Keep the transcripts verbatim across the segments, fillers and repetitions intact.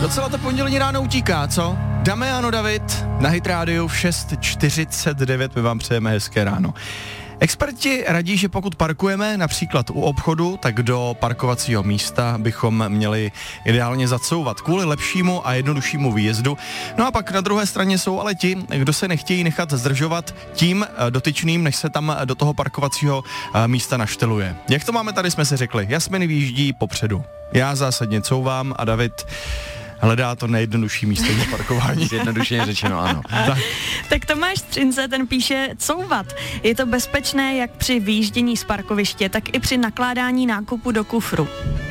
Docela to pondělní ráno utíká, co? Damiano David na Hit Radio v šest čtyřicet devět, my vám přejeme hezké ráno. Experti radí, že pokud parkujeme například u obchodu, tak do parkovacího místa bychom měli ideálně zacouvat kvůli lepšímu a jednoduššímu výjezdu. No a pak na druhé straně jsou ale ti, kdo se nechtějí nechat zdržovat tím dotyčným, než se tam do toho parkovacího místa našteluje. Jak to máme tady, jsme si řekli, Jasminy výjíždí popředu. Já zásadně couvám a David hledá to nejjednodušší místo na parkování. Jednodušeně řečeno, ano. tak. tak Tomáš Třince, ten píše couvat. Je to bezpečné jak při výjíždění z parkoviště, tak i při nakládání nákupu do kufru.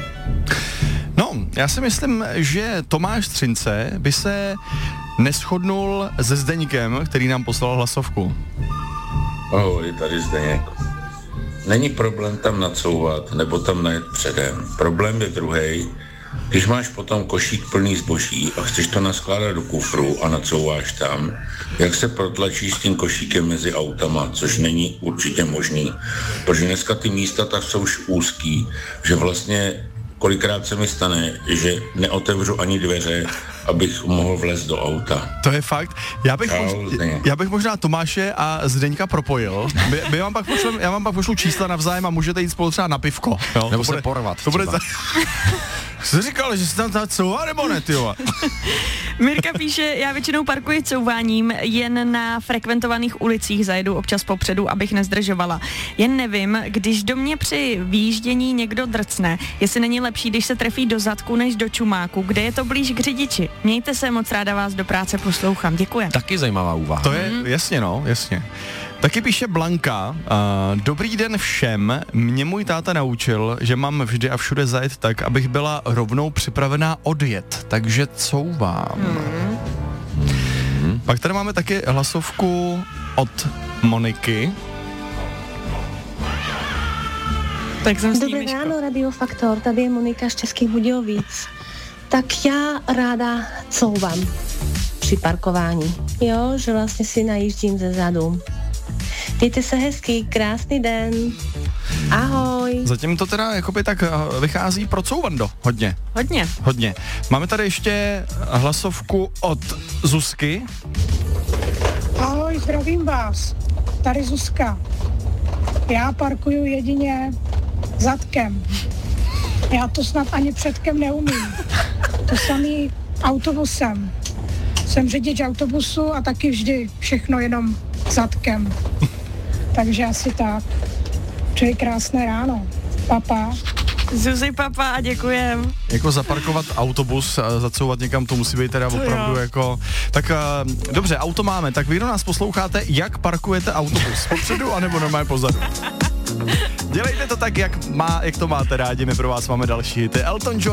No, já si myslím, že Tomáš Třince by se neshodnul se Zdeňkem, který nám poslal hlasovku. Ahoj, tady Zdeněk. Není problém tam nacouvat nebo tam najet předem. Problém je druhej. Když máš potom košík plný zboží a chceš to naskládat do kufru a nacouváš tam, jak se protlačíš s tím košíkem mezi autama, což není určitě možný. Protože dneska ty místa tak jsou už úzký, že vlastně kolikrát se mi stane, že neotevřu ani dveře, abych mohl vlézt do auta. To je fakt. Já bych, Čau, mož... já bych možná Tomáše a Zdeňka propojil. My, my vám pak pošlem, já vám pak pošlu čísla navzájem a můžete jít spolu třeba na pivko. Jo? Nebo to se bude, porvat. To bude za... Jsi říkal, že jsi tam ta couvá nebo ne, tyjo? Mirka píše, já většinou parkuji couváním jen na frekventovaných ulicích, zajedu občas popředu, abych nezdržovala. Jen nevím, když do mě při výjíždění někdo drcne, jestli není lepší, když se trefí do zadku než do čumáku, kde je to blíž k řidiči. Mějte se, moc ráda vás do práce poslouchám. Děkuji. Taky zajímavá úvaha. To je, mm. jasně no, jasně. Taky píše Blanka, uh, dobrý den všem, mě můj táta naučil, že mám vždy a všude zajet tak, abych byla rovnou připravená odjet, takže couvám. Mm. Mm. Pak tady máme taky hlasovku od Moniky. Tak jsem Dobré ráno, Radio Faktor, tady je Monika z Českých Budějovic. Tak já ráda couvám při parkování, jo, že vlastně si najíždím ze zadu. Mějte se hezky, krásný den. Ahoj. Zatím to teda jakoby tak vychází pro couvando. Hodně. Hodně. Hodně. Máme tady ještě hlasovku od Zuzky. Ahoj, zdravím vás. Tady Zuzka. Já parkuju jedině zadkem. Já to snad ani předkem neumím. To samý autobusem. Jsem řidič autobusu a taky vždy všechno jenom zadkem. Takže asi tak. Přeji krásné ráno. Papa. Zuzi, papa, a děkujem. Jako zaparkovat autobus a zacouvat někam, to musí být teda to opravdu jo. jako... Tak uh, dobře, auto máme, tak vy, kdo nás posloucháte, jak parkujete autobus? Popředu anebo normálně pozadu? Dělejte to tak, jak, má, jak to máte rádi, my pro vás máme další hity. Elton John.